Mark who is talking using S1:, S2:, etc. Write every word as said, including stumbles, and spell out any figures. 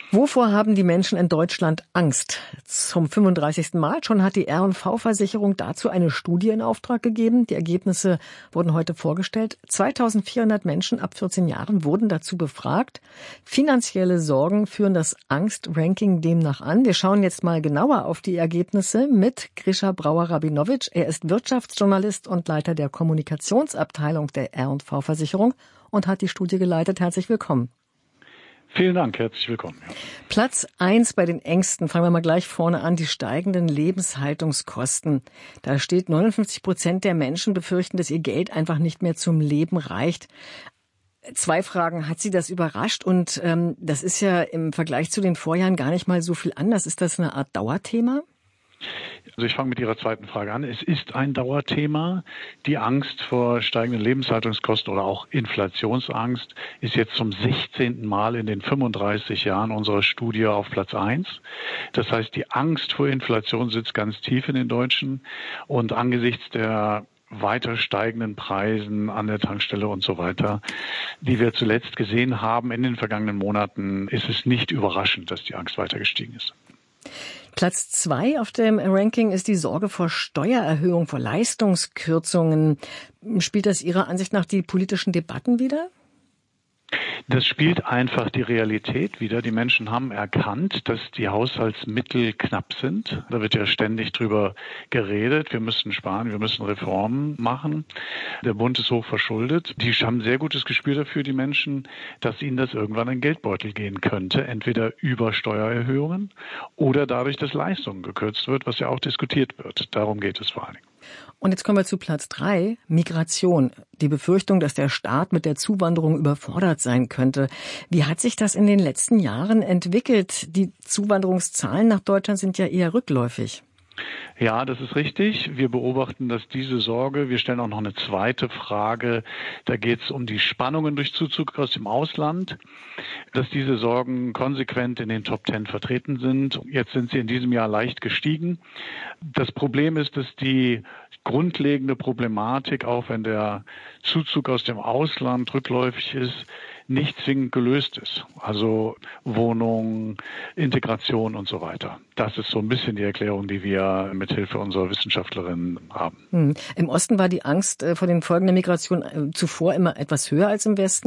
S1: Wovor haben die Menschen in Deutschland Angst? Zum fünfunddreißigsten Mal schon hat die R und V-Versicherung dazu eine Studie in Auftrag gegeben. Die Ergebnisse wurden heute vorgestellt. zweitausendvierhundert Menschen ab vierzehn Jahren wurden dazu befragt. Finanzielle Sorgen führen das Angstranking demnach an. Wir schauen jetzt mal genauer auf die Ergebnisse mit Grisha Brauer-Rabinowitsch. Er ist Wirtschaftsjournalist und Leiter der Kommunikationsabteilung der R und V-Versicherung und hat die Studie geleitet. Herzlich willkommen.
S2: Vielen Dank, herzlich willkommen. Ja.
S1: Platz eins bei den Ängsten, fangen wir mal gleich vorne an, die steigenden Lebenshaltungskosten. Da steht, neunundfünfzig Prozent der Menschen befürchten, dass ihr Geld einfach nicht mehr zum Leben reicht. Zwei Fragen, hat Sie das überrascht? Und ähm, das ist ja im Vergleich zu den Vorjahren gar nicht mal so viel anders. Ist das eine Art Dauerthema?
S2: Also ich fange mit Ihrer zweiten Frage an. Es ist ein Dauerthema. Die Angst vor steigenden Lebenshaltungskosten oder auch Inflationsangst ist jetzt zum sechzehnten Mal in den fünfunddreißig Jahren unserer Studie auf Platz eins. Das heißt, die Angst vor Inflation sitzt ganz tief in den Deutschen. Und angesichts der weiter steigenden Preisen an der Tankstelle und so weiter, die wir zuletzt gesehen haben in den vergangenen Monaten, ist es nicht überraschend, dass die Angst weiter gestiegen ist.
S1: Platz zwei auf dem Ranking ist die Sorge vor Steuererhöhung, vor Leistungskürzungen. Spielt das Ihrer Ansicht nach die politischen Debatten wider?
S2: Das spielt einfach die Realität wider. Die Menschen haben erkannt, dass die Haushaltsmittel knapp sind. Da wird ja ständig drüber geredet. Wir müssen sparen, wir müssen Reformen machen. Der Bund ist hoch verschuldet. Die haben ein sehr gutes Gespür dafür, die Menschen, dass ihnen das irgendwann in den Geldbeutel gehen könnte. Entweder über Steuererhöhungen oder dadurch, dass Leistungen gekürzt wird, was ja auch diskutiert wird. Darum geht es vor allen Dingen.
S1: Und jetzt kommen wir zu Platz drei, Migration. Die Befürchtung, dass der Staat mit der Zuwanderung überfordert sein könnte. Wie hat sich das in den letzten Jahren entwickelt? Die Zuwanderungszahlen nach Deutschland sind ja eher rückläufig.
S2: Ja, das ist richtig. Wir beobachten, dass diese Sorge, wir stellen auch noch eine zweite Frage, da geht es um die Spannungen durch Zuzug aus dem Ausland, dass diese Sorgen konsequent in den Top Ten vertreten sind. Jetzt sind sie in diesem Jahr leicht gestiegen. Das Problem ist, dass die grundlegende Problematik, auch wenn der Zuzug aus dem Ausland rückläufig ist, nicht zwingend gelöst ist. Also Wohnung, Integration und so weiter. Das ist so ein bisschen die Erklärung, die wir mit Hilfe unserer Wissenschaftlerinnen haben.
S1: Hm. Im Osten war die Angst vor den Folgen der Migration zuvor immer etwas höher als im Westen.